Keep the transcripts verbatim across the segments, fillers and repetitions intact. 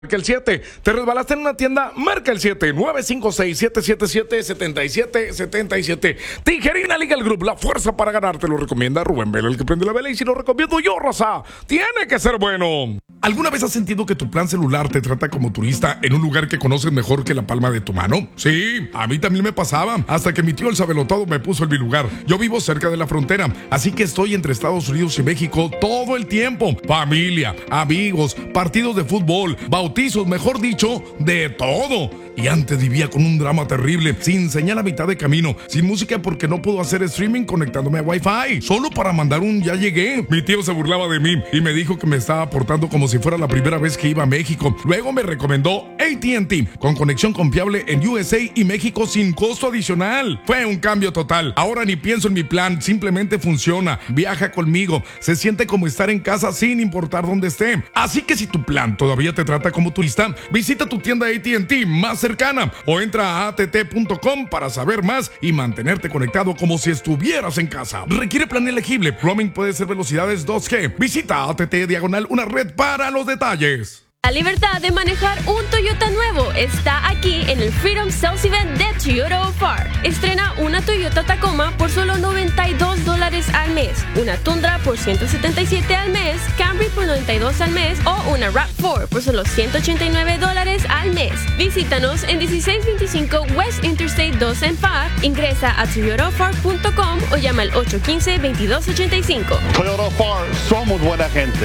Marca el siete. ¿Te resbalaste en una tienda? Marca el siete. nueve cinco seis, siete siete siete, siete siete siete siete. Tijerina Legal Group, la fuerza para ganar. Te lo recomienda Rubén Vela, el que prende la vela. Y si lo recomiendo yo, Rosa, tiene que ser bueno. ¿Alguna vez has sentido que tu plan celular te trata como turista en un lugar que conoces mejor que la palma de tu mano? Sí, a mí también me pasaba. Hasta que mi tío el sabelotado me puso en mi lugar. Yo vivo cerca de la frontera, así que estoy entre Estados Unidos y México todo el tiempo. Familia, amigos, partidos de fútbol, bautizos, mejor dicho, de todo. Y antes vivía con un drama terrible, sin señal a mitad de camino, sin música porque no puedo hacer streaming conectándome a Wi-Fi, solo para mandar un ya llegué. Mi tío se burlaba de mí y me dijo que me estaba portando como si fuera la primera vez que iba a México. Luego me recomendó A T and T, con conexión confiable en U S A y México sin costo adicional. Fue un cambio total. Ahora ni pienso en mi plan, simplemente funciona. Viaja conmigo, se siente como estar en casa sin importar dónde esté. Así que si tu plan todavía te trata como turista, visita tu tienda A T and T más cercana o entra a a t t punto com para saber más y mantenerte conectado como si estuvieras en casa. Requiere plan elegible. Roaming puede ser velocidades dos G. Visita A T T diagonal una red para los detalles. La libertad de manejar un Toyota nuevo está aquí en el Freedom Sales Event de Toyota O F A R. Estrena una Toyota Tacoma por solo noventa y dos dólares al mes, una Tundra por ciento setenta y siete al mes, Camry por noventa y dos al mes o una RAV cuatro por solo ciento ochenta y nueve dólares al mes. Visítanos en dieciséis veinticinco West Interstate dos en F A R, ingresa a toyota o f a r punto com o llama al ocho uno cinco, veintidós ochenta y cinco. Toyota O F A R, somos buena gente.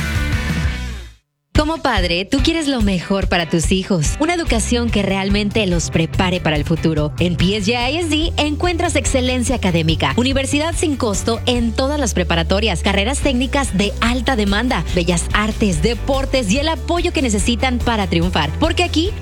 Como padre, tú quieres lo mejor para tus hijos, una educación que realmente los prepare para el futuro. En P S J I S D encuentras excelencia académica, universidad sin costo en todas las preparatorias, carreras técnicas de alta demanda, bellas artes, deportes y el apoyo que necesitan para triunfar. Porque aquí